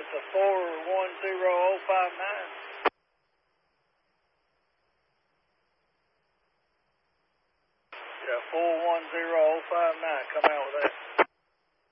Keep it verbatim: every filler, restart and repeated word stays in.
it's a four one zero oh five nine. Yeah, four one zero oh five nine. Come out with that.